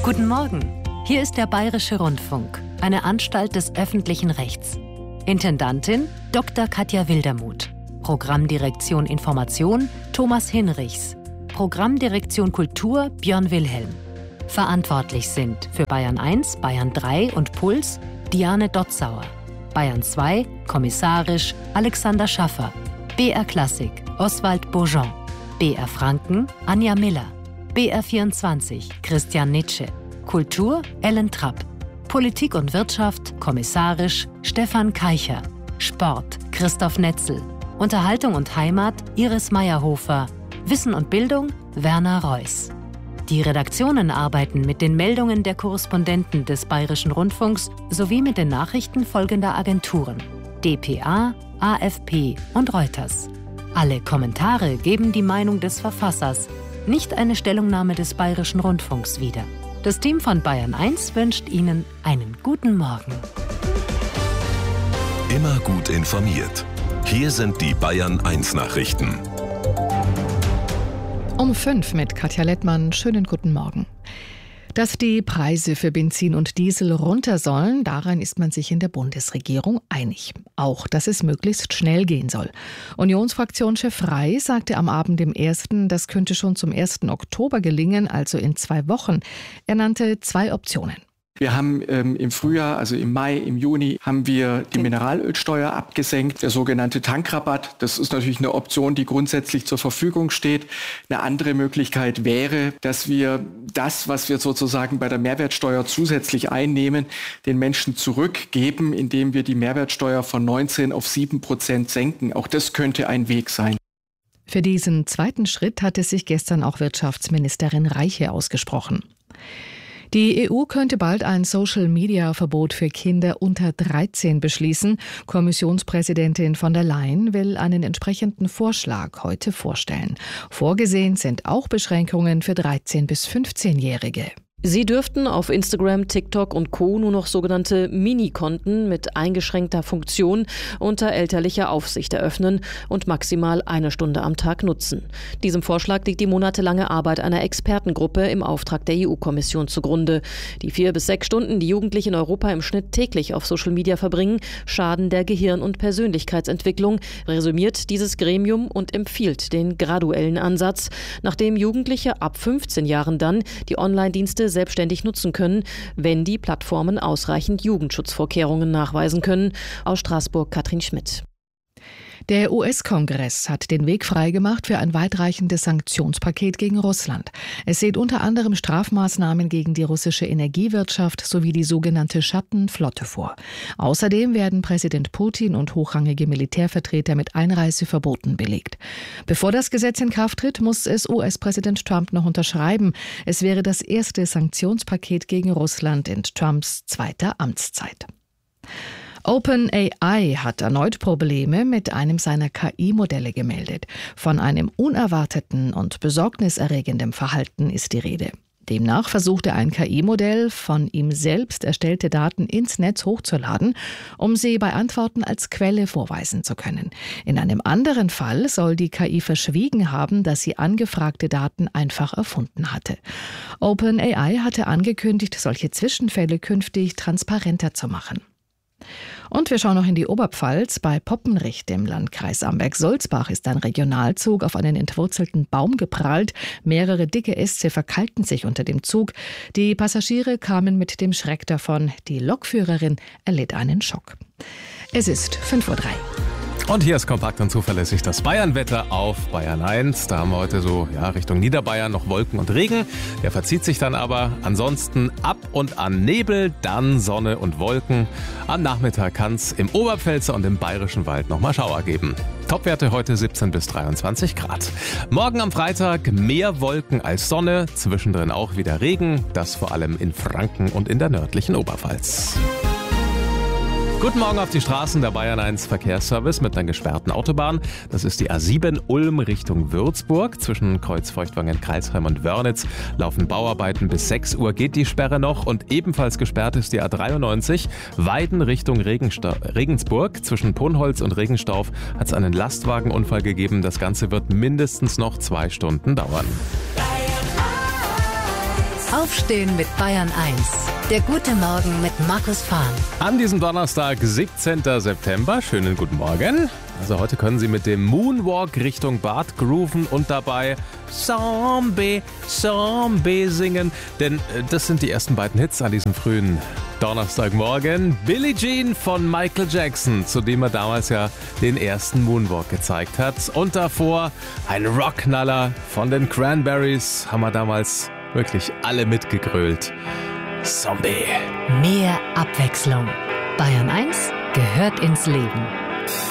Guten Morgen. Hier ist der Bayerische Rundfunk, eine Anstalt des öffentlichen Rechts. Intendantin Dr. Katja Wildermuth. Programmdirektion Information Thomas Hinrichs. Programmdirektion Kultur Björn Wilhelm. Verantwortlich sind für Bayern 1, Bayern 3 und Puls Diane Dotzauer. Bayern 2, kommissarisch Alexander Schaffer. BR Klassik Oswald Bourgeon. BR Franken Anja Miller. BR 24 Christian Nitsche. Kultur Ellen Trapp. Politik und Wirtschaft kommissarisch Stefan Keicher. Sport Christoph Netzel. Unterhaltung und Heimat Iris Meyerhofer. Wissen und Bildung Werner Reuss. Die Redaktionen arbeiten mit den Meldungen der Korrespondenten des Bayerischen Rundfunks sowie mit den Nachrichten folgender Agenturen: dpa, AFP und Reuters. Alle Kommentare geben die Meinung des Verfassers, nicht eine Stellungnahme des Bayerischen Rundfunks wieder. Das Team von Bayern 1 wünscht Ihnen einen guten Morgen. Immer gut informiert. Hier sind die Bayern 1 Nachrichten. Um 5 mit Katja Lettmann. Schönen guten Morgen. Dass die Preise für Benzin und Diesel runter sollen, daran ist man sich in der Bundesregierung einig. Auch, dass es möglichst schnell gehen soll. Unionsfraktionschef Frey sagte am Abend im 1., das könnte schon zum 1. Oktober gelingen, also in 2 Wochen. Er nannte 2 Optionen. Wir haben im Frühjahr, also im Mai, im Juni, haben wir die Mineralölsteuer abgesenkt, der sogenannte Tankrabatt. Das ist natürlich eine Option, die grundsätzlich zur Verfügung steht. Eine andere Möglichkeit wäre, dass wir das, was wir sozusagen bei der Mehrwertsteuer zusätzlich einnehmen, den Menschen zurückgeben, indem wir die Mehrwertsteuer von 19 auf 7% senken. Auch das könnte ein Weg sein. Für diesen zweiten Schritt hatte sich gestern auch Wirtschaftsministerin Reiche ausgesprochen. Die EU könnte bald ein Social-Media-Verbot für Kinder unter 13 beschließen. Kommissionspräsidentin von der Leyen will einen entsprechenden Vorschlag heute vorstellen. Vorgesehen sind auch Beschränkungen für 13- bis 15-Jährige. Sie dürften auf Instagram, TikTok und Co. nur noch sogenannte Mini-Konten mit eingeschränkter Funktion unter elterlicher Aufsicht eröffnen und maximal 1 Stunde am Tag nutzen. Diesem Vorschlag liegt die monatelange Arbeit einer Expertengruppe im Auftrag der EU-Kommission zugrunde. Die 4 bis 6 Stunden, die Jugendliche in Europa im Schnitt täglich auf Social Media verbringen, schaden der Gehirn- und Persönlichkeitsentwicklung, resümiert dieses Gremium und empfiehlt den graduellen Ansatz, nachdem Jugendliche ab 15 Jahren dann die Online-Dienste selbstständig nutzen können, wenn die Plattformen ausreichend Jugendschutzvorkehrungen nachweisen können. Aus Straßburg Katrin Schmidt. Der US-Kongress hat den Weg freigemacht für ein weitreichendes Sanktionspaket gegen Russland. Es sieht unter anderem Strafmaßnahmen gegen die russische Energiewirtschaft sowie die sogenannte Schattenflotte vor. Außerdem werden Präsident Putin und hochrangige Militärvertreter mit Einreiseverboten belegt. Bevor das Gesetz in Kraft tritt, muss es US-Präsident Trump noch unterschreiben. Es wäre das erste Sanktionspaket gegen Russland in Trumps zweiter Amtszeit. OpenAI hat erneut Probleme mit einem seiner KI-Modelle gemeldet. Von einem unerwarteten und besorgniserregenden Verhalten ist die Rede. Demnach versuchte ein KI-Modell, von ihm selbst erstellte Daten ins Netz hochzuladen, um sie bei Antworten als Quelle vorweisen zu können. In einem anderen Fall soll die KI verschwiegen haben, dass sie angefragte Daten einfach erfunden hatte. OpenAI hatte angekündigt, solche Zwischenfälle künftig transparenter zu machen. Und wir schauen noch in die Oberpfalz. Bei Poppenricht im Landkreis Amberg-Sulzbach ist ein Regionalzug auf einen entwurzelten Baum geprallt. Mehrere dicke Äste verkeilten sich unter dem Zug. Die Passagiere kamen mit dem Schreck davon. Die Lokführerin erlitt einen Schock. Es ist 5:03 Uhr. Und hier ist kompakt und zuverlässig das Bayernwetter auf Bayern 1. Da haben wir heute so Richtung Niederbayern noch Wolken und Regen. Der verzieht sich dann aber. Ansonsten ab und an Nebel, dann Sonne und Wolken. Am Nachmittag kann es im Oberpfälzer und im Bayerischen Wald nochmal Schauer geben. Topwerte heute 17 bis 23 Grad. Morgen am Freitag mehr Wolken als Sonne. Zwischendrin auch wieder Regen. Das vor allem in Franken und in der nördlichen Oberpfalz. Guten Morgen auf die Straßen, der Bayern 1 Verkehrsservice mit einer gesperrten Autobahn. Das ist die A7 Ulm Richtung Würzburg. Zwischen Kreuzfeuchtwangen, Kreisheim und Wörnitz laufen Bauarbeiten. Bis 6 Uhr geht die Sperre noch. Und ebenfalls gesperrt ist die A93 Weiden Richtung Regensburg. Zwischen Ponholz und Regenstauf hat es einen Lastwagenunfall gegeben. Das Ganze wird mindestens noch 2 Stunden dauern. Aufstehen mit Bayern 1. Der gute Morgen mit Markus Fahn. An diesem Donnerstag, 17. September. Schönen guten Morgen. Also heute können Sie mit dem Moonwalk Richtung Bad grooven und dabei Zombie, Zombie singen. Denn das sind die ersten beiden Hits an diesem frühen Donnerstagmorgen. Billie Jean von Michael Jackson, zu dem er damals ja den ersten Moonwalk gezeigt hat. Und davor ein Rockknaller von den Cranberries, haben wir damals wirklich alle mitgegrölt. Zombie. Mehr Abwechslung. Bayern 1 gehört ins Leben.